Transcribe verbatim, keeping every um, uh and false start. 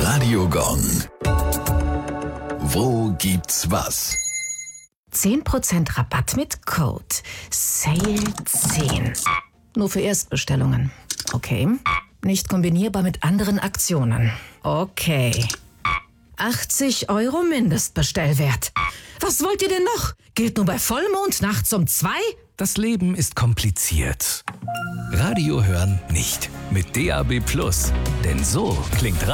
Radio Gong. Wo gibt's was? zehn Prozent Rabatt mit Code Sale zehn. Nur für Erstbestellungen. Okay. Nicht kombinierbar mit anderen Aktionen. Okay. achtzig Euro Mindestbestellwert. Was wollt ihr denn noch? Gilt nur bei Vollmond nachts um zwei? Das Leben ist kompliziert. Radio hören nicht. Mit D A B Plus. Denn so klingt